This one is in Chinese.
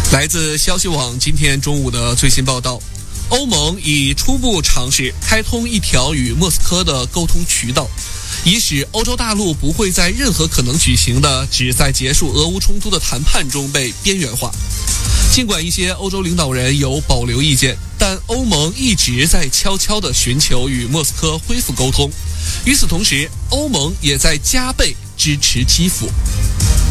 来自消息网今天中午的最新报道，欧盟已初步尝试开通一条与莫斯科的沟通渠道，以使欧洲大陆不会在任何可能举行的旨在结束俄乌冲突的谈判中被边缘化。尽管一些欧洲领导人有保留意见，但欧盟一直在悄悄地寻求与莫斯科恢复沟通。与此同时，欧盟也在加倍支持基辅。